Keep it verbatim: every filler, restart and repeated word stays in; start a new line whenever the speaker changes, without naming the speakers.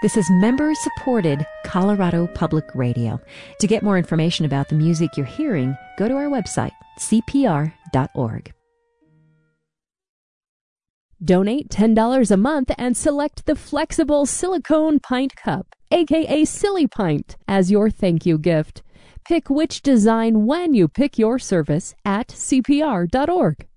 This is member-supported Colorado Public Radio. To get more information about the music you're hearing, go to our website, c p r dot org.
Donate ten dollars a month and select the flexible silicone pint cup, aka Silly Pint, as your thank you gift. Pick which design when you pick your service at c p r dot org.